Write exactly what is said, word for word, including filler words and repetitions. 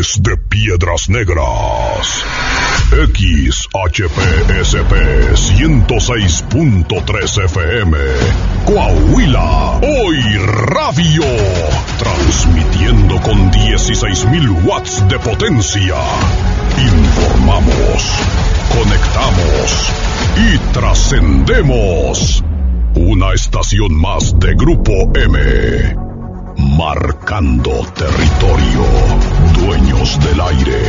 Desde Piedras Negras, X H P S P ciento seis punto tres F M, Coahuila, Hoy Radio, transmitiendo con dieciséis mil watts de potencia. Informamos, conectamos y trascendemos. Una estación más de Grupo M. Marcando territorio. Dueños del aire.